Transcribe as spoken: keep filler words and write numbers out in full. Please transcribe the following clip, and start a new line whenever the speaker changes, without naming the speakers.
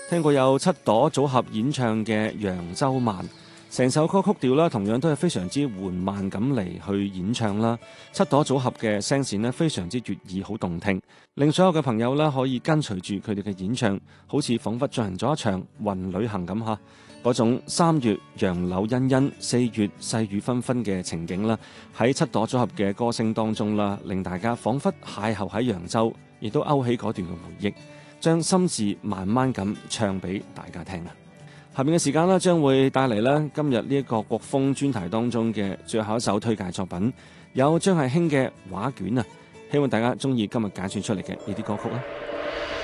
聽過有七朵組合演唱嘅《揚州慢》，成首歌曲調啦，同樣都係非常之緩慢咁嚟去演唱啦。七朵組合嘅聲線呢，非常之悅耳，好動聽，令所有嘅朋友啦可以跟隨住佢哋嘅演唱，好似彷彿進行咗一場雲旅行咁嚇。嗰種三月楊柳茵茵，四月細雨紛紛嘅情景啦，喺七朵組合嘅歌聲當中啦，令大家彷彿邂逅喺揚州，亦都勾起嗰段嘅回憶，將心事慢慢咁唱俾大家聽啊！下面嘅時間呢，將會帶嚟呢今日呢一個國風專題當中嘅最後一首推介作品，有張藝興嘅畫卷啊！希望大家中意今日揀選出嚟嘅呢啲歌曲啦。